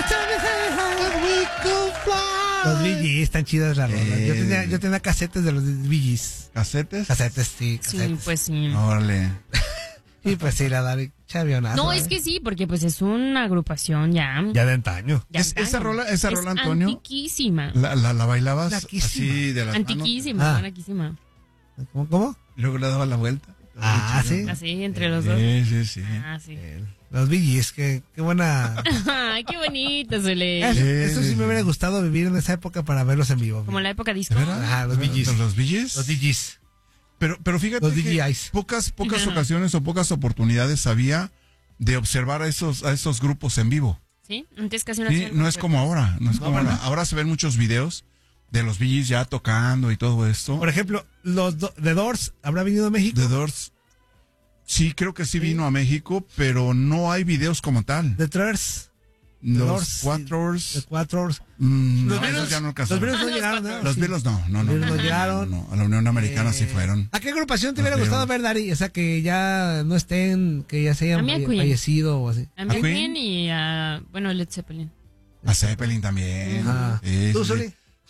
Los Bee Gees, están chidas las rolas. Yo tenía casetes de los Bee Gees. ¿Casetes? Casetes, sí. Sí, pues sí. Órale. Y pues sí, la Dari, chavionazo. No, es que sí, porque pues es una agrupación ya. Ya de antaño. Esa rola, Antonio. Antiquísima. La bailabas Laquísima. así de las Antiquísima, Ah. antiquísima. ¿Cómo? Y luego le daba la vuelta. Ah, sí. Así, entre los dos. Sí. Ah, sí. Los Bee Gees, qué buena. Ay, qué bonito, Zule. Eso sí me hubiera gustado vivir en esa época para verlos en vivo. Como la época disco. Ajá, los Bee Gees. ¿Los Bee Gees? Los Bee Gees. Pero fíjate Los que DJs. pocas Ajá. ocasiones o pocas oportunidades había de observar a esos grupos en vivo. Sí, antes casi no Sí, hacían no es como ahora, no es como ahora. ¿verdad? Ahora se ven muchos videos de los Bee Gees ya tocando y todo esto. Por ejemplo, The Doors, ¿habrá venido a México? The Doors, sí, creo que sí vino a México, pero no hay videos como tal. The Doors. Los Doors, Quattros, The Quattros. no, Los esos ya no alcanzaron. Beatles no llegaron, ¿no? Los Sí. Beatles no. Los Beatles no llegaron. No, a la Unión Americana sí fueron. ¿A qué agrupación te Los hubiera gustado Beatles. ver, Dari? O sea, que ya no estén, que ya se A hayan mí a Queen. fallecido o así. A mí ¿A Queen? Queen y a, bueno, Led Zeppelin. A Zeppelin también. Ajá. Sí, ¿Tú, sí, Zuli?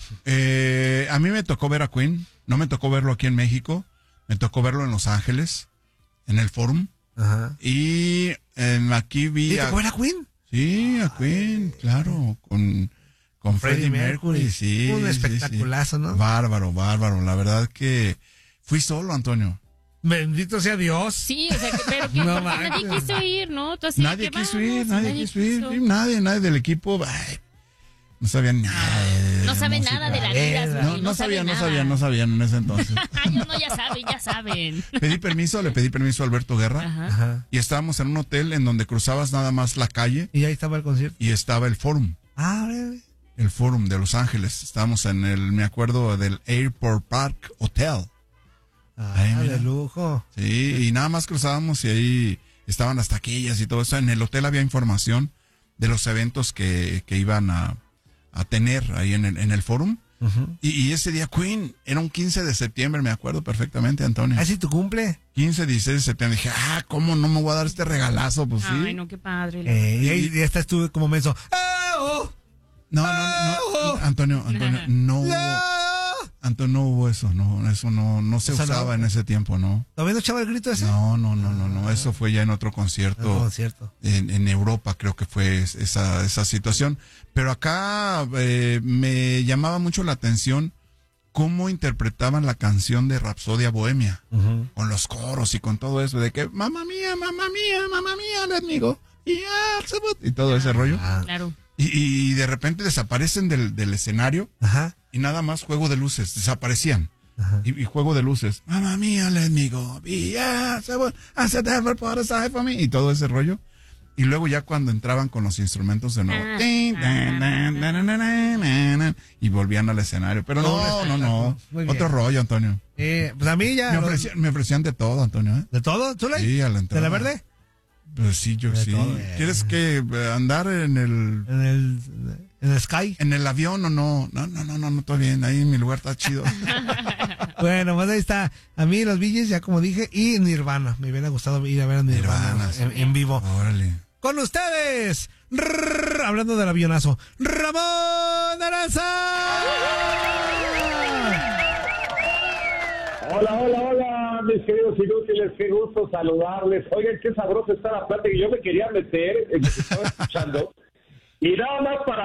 sí. A mí me tocó ver a Queen. No me tocó verlo aquí en México. Me tocó verlo en Los Ángeles, en el Forum. Ajá. Y aquí vi ¿Y te tocó ver a Queen? Sí, a Queen, claro, con Freddie Mercury, sí. Un sí, espectaculazo, sí. ¿no? Bárbaro. La verdad que fui solo, Antonio. Bendito sea Dios. Sí, o sea, pero que No porque nadie manches. quiso ir, ¿no? Tú así Nadie que quiso vamos, ir, nadie quiso ir. quiso. Sí, nadie del equipo. Ay, no sabían nada. No saben música. nada de la vida, No, Zuli, No saben nada. sabían en ese entonces. Ellos no, ya saben. Le pedí permiso a Alberto Guerra. Ajá. Ajá. Y estábamos en un hotel en donde cruzabas nada más la calle Y ahí estaba el concierto. y estaba el Forum. Ah, bebé. El Forum de Los Ángeles. Estábamos me acuerdo, del Airport Park Hotel. Ay, Ah, mira. de lujo. Sí, y nada más cruzábamos y ahí estaban las taquillas y todo eso. En el hotel había información de los eventos que iban a tener ahí en el Forum. Ujú. Y ese día Queen, era un 15 de septiembre, me acuerdo perfectamente, Antonio. ¿Ah, sí, tu cumple? 15, 16 de septiembre. Dije, ¿cómo no me voy a dar este regalazo? Pues sí. Ay, no, qué padre. Y ahí ya estás tú como menso. ¡Ah, oh! No, Antonio, no hubo. ¡No! Antonio, no hubo eso, eso no se O sea, usaba no. en ese tiempo, ¿no? ¿Todavía no echaba el grito ese? No, eso fue ya en otro concierto. No, cierto. En Europa creo que fue esa situación. Pero acá me llamaba mucho la atención cómo interpretaban la canción de Rapsodia Bohemia, con los coros y con todo eso, de que mamá mía, let me go, y todo ese rollo. Claro. Y de repente desaparecen del escenario Ajá. y nada más juego de luces, desaparecían. Ajá. Y juego de luces. Mamma mía, let me go. I said never put aside for me. Y todo ese rollo. Y luego ya cuando entraban con los instrumentos de nuevo. Y volvían al escenario. Pero no. Muy bien. Otro rollo, Antonio. Pues a mí ya. Me ofrecían de todo, Antonio. ¿De todo? ¿Tú le? Sí, a la entrada. ¿De la verde? Pues sí, yo De sí. todo, ¿Quieres que andar en En el Sky. en el avión o no? No, está bien. Ahí mi lugar está chido. Bueno, pues ahí está. A mí los Bee Gees, ya como dije, y Nirvana. Me hubiera gustado ir a ver a Nirvana, Nirvana, sí. en vivo. Órale. Con ustedes, hablando del avionazo, Ramón Aranza. Hola, mis queridos inútiles, qué gusto saludarles. Oigan, qué sabroso está la plática. Yo me quería meter, estaba escuchando, y nada más para